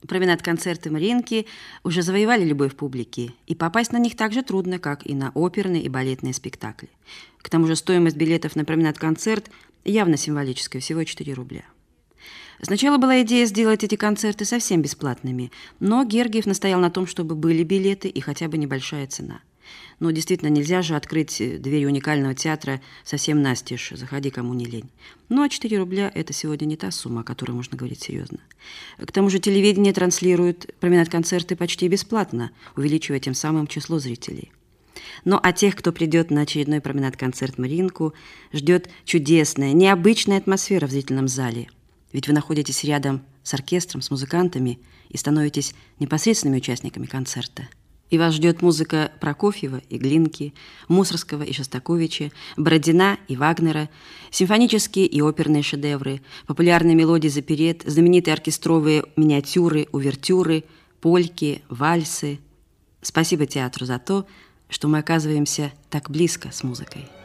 Променад-концерты Мариинки уже завоевали любовь публики, и попасть на них так же трудно, как и на оперные и балетные спектакли. К тому же стоимость билетов на променад-концерт явно символическая, всего 4 рубля. Сначала была идея сделать эти концерты совсем бесплатными, но Гергиев настоял на том, чтобы были билеты и хотя бы небольшая цена. Но действительно, нельзя же открыть двери уникального театра совсем настежь, заходи, кому не лень. Ну, а 4 рубля – это сегодня не та сумма, о которой можно говорить серьезно. К тому же телевидение транслирует променад-концерты почти бесплатно, увеличивая тем самым число зрителей. Но а тех, кто придет на очередной променад-концерт Мариинку, ждет чудесная, необычная атмосфера в зрительном зале. Ведь вы находитесь рядом с оркестром, с музыкантами и становитесь непосредственными участниками концерта. И вас ждет музыка Прокофьева и Глинки, Мусорского и Шостаковича, Бородина и Вагнера, симфонические и оперные шедевры, популярные мелодии з оперет, знаменитые оркестровые миниатюры, увертюры, польки, вальсы. Спасибо театру за то, что мы оказываемся так близко с музыкой.